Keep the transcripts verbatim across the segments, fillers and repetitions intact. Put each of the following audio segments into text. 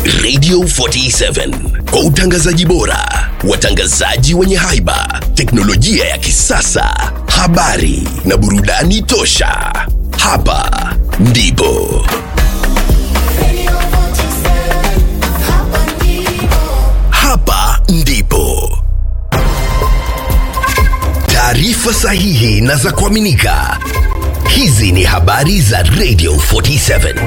Radio forty-seven kwa utangazaji bora, watangazaji wenye haiba, teknolojia ya kisasa, habari na burudani tosha. Hapa ndipo Hapa ndipo taarifa sahihi na za kuaminika. Hizi ni habari za Radio forty-seven.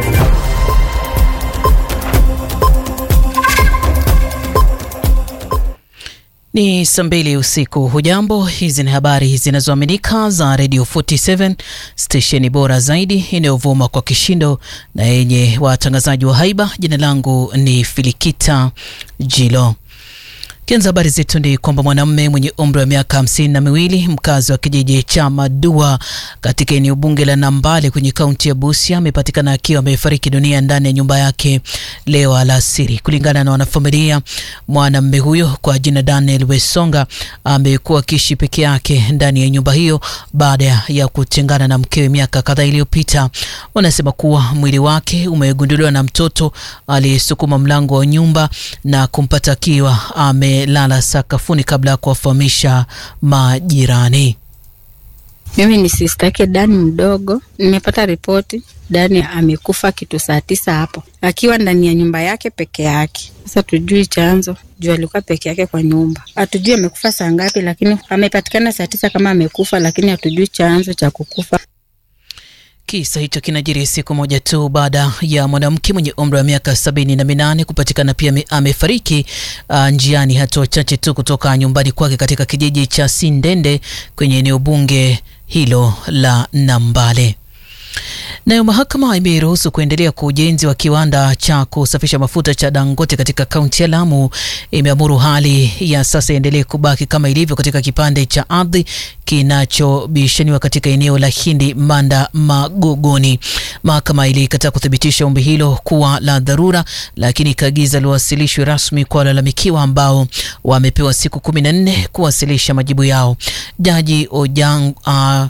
Ni saa mbili usiku. Hujambo, hizi ni habari zinazoaminika za Radio forty-seven, stesheni bora zaidi inayovuma kwa kishindo na yenye watangazaji wa haiba. Jina langu ni Filikita Jilo. Kianza habari zetu ni kwamba mwanamume mwenye umri wa miaka hamsini na miwili, mkazi wa kijiji cha Madua katika eneo bunge la Nambale kwenye kaunti ya Busia, amepatikana akiwa amefariki dunia ndani ya nyumba yake leo alasiri. Kulingana na wanafamilia, mwanamume huyo kwa jina Daniel Wesonga amekuwa akiishi peke yake ndani ya nyumba hiyo baada ya kutengana na mkewe miaka kadhaa iliyopita. Wanasema kuwa mwili wake umegunduliwa na mtoto aliyesukuma mlango wa nyumba na kumpata akiwa ame lala sakafuni kabla ya kuwafahamisha majirani. Mimi ni sister yake Dani mdogo. Nimepata ripoti Dani amekufa kitu saa tisa hapo, akiwa ndani ya nyumba yake peke yake. Sasa tujui chanzo, juu alikuwa peke yake kwa nyumba. Hatujui amekufa saa ngapi, lakini amepatikana saa tisa kama amekufa, lakini hatujui chanzo cha kukufa. Kisa hicho kinajiri siku moja tu baada ya mwanamke mwenye umri wa miaka sabini na minane kupatikana pia amefariki uh, njiani hatua chache tu kutoka nyumbani kwake katika kijiji cha Sindende kwenye eneo bunge hilo la Nambale. Nayo mahakama imeruhusu kuendelea kwa ujenzi wa kiwanda cha kusafisha mafuta cha Dangote katika kaunti ya Lamu. Imeamuru hali ya sasa endelee kubaki kama ilivyo katika kipande cha ardhi kinachobishaniwa katika eneo la Hindi Manda Magogoni. Mahakama ilikataa kuthibitisha ombi hilo kuwa la dharura, lakini ikaagiza liwasilishwe rasmi kwa walalamikiwa ambao wamepewa siku kumi na nne kuwasilisha majibu yao. Jaji Ojang uh,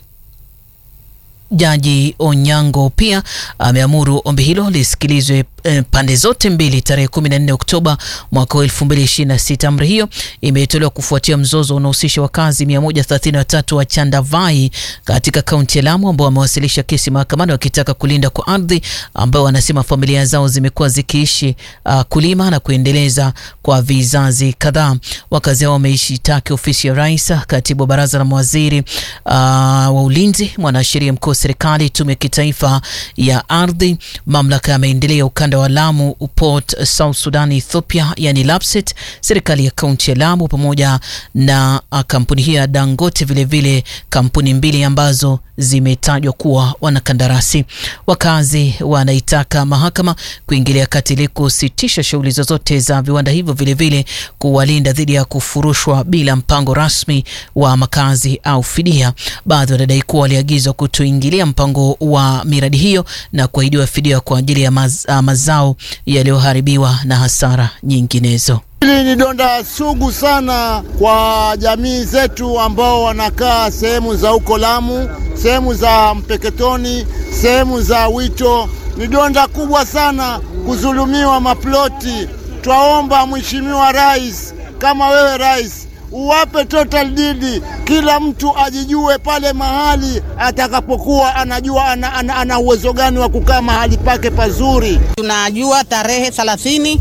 Jaji Onyango pia ameamuru ombi hilo lisikilizwe eh, pande zote mbili tarehe kumi na nne Oktoba mwaka elfu mbili ishirini na sita. Amri hiyo imetolewa kufuatia mzozo unaohusisha wakazi mia moja thelathini na tatu wa Chandavai katika kaunti ya Lamu ambao wamewasilisha kesi mahakamani wakitaka kulinda kwa ardhi ambao wanasema familia zao zimekuwa zikiishi uh, kulima na kuendeleza kwa vizazi kadhaa. Wakazi hao wameishitaki ofisi ya Rais, katibu wa baraza la mawaziri uh, wa ulinzi, mwanasheria mkuu serikali, tume ya kitaifa ya ardhi, mamlaka ya maendeleo ukanda wa Lamu, Port South Sudan Ethiopia yani LAPSSET, serikali ya kaunti ya Lamu pamoja na kampuni hiyo ya Dangote, vile vile kampuni mbili ambazo zimetajwa kuwa wanakandarasi. Wakazi wanaitaka mahakama kuingilia kati ili kusitisha shughuli zozote za viwanda hivyo, vile vile kuwalinda dhidi ya kufurushwa bila mpango rasmi wa makazi au fidia. Baadhi wanadai kuwa waliagizwa kutoingilia mpango wa miradi hiyo na kuahidiwa fidia kwa ajili ya maz, uh, mazao yaliyoharibiwa na hasara nyinginezo. Hili ni donda sugu sana kwa jamii zetu ambao wanakaa sehemu za huko Lamu, sehemu za Mpeketoni, sehemu za Wito. Ni donda kubwa sana kudhulumiwa maploti. Twaomba Mheshimiwa Rais, kama wewe Rais, uwape total deed, kila mtu ajijue pale mahali atakapokuwa anajua ana, ana, ana uwezo gani wa kukaa mahali pake pazuri. Tunajua tarehe thelathini